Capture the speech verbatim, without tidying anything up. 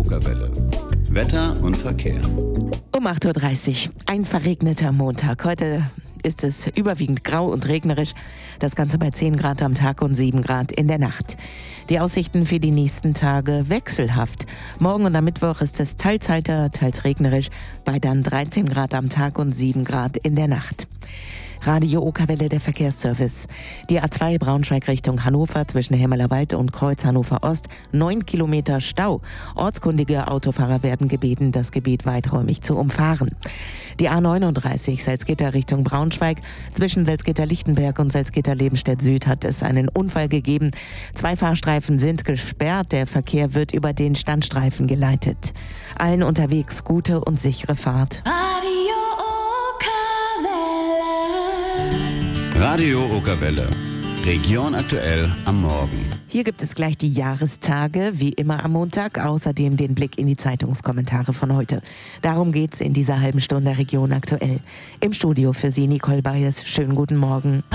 Okerwelle. Wetter und Verkehr. Um acht Uhr dreißig, ein verregneter Montag. Heute ist es überwiegend grau und regnerisch. Das Ganze bei zehn Grad am Tag und sieben Grad in der Nacht. Die Aussichten für die nächsten Tage wechselhaft. Morgen und am Mittwoch ist es teils heiter, teils regnerisch, bei dann dreizehn Grad am Tag und sieben Grad in der Nacht. Radio Okerwelle, der Verkehrsservice. Die A zwei Braunschweig Richtung Hannover zwischen Hemmerlerwald und Kreuz Hannover Ost. Neun Kilometer Stau. Ortskundige Autofahrer werden gebeten, das Gebiet weiträumig zu umfahren. Die A neununddreißig Salzgitter Richtung Braunschweig. Zwischen Salzgitter-Lichtenberg und Salzgitter-Lebenstedt Süd hat es einen Unfall gegeben. Zwei Fahrstreifen sind gesperrt. Der Verkehr wird über den Standstreifen geleitet. Allen unterwegs gute und sichere Fahrt. Radio Okerwelle. Region aktuell am Morgen. Hier gibt es gleich die Jahrestage, wie immer am Montag, außerdem den Blick in die Zeitungskommentare von heute. Darum geht's in dieser halben Stunde Region aktuell. Im Studio für Sie Nicole Bayes. Schönen guten Morgen.